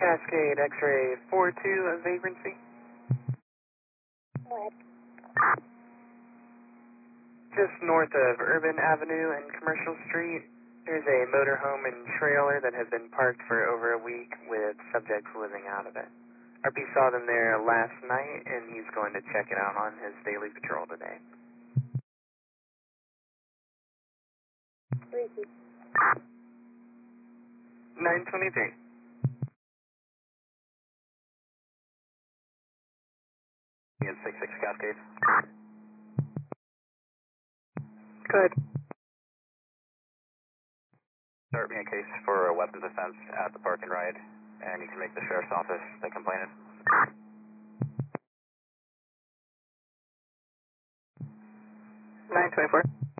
Cascade X-ray 42 vagrancy. Go ahead. Just north of Urban Avenue and Commercial Street, there's a motorhome and trailer that has been parked for over a week with subjects living out of it. RP saw them there last night, and he's going to check it out on his daily patrol today. 923. Ian 66 Cascade. Good. Start me a case for a weapons offense at the park and ride, and you can make the sheriff's office the complainant. 924.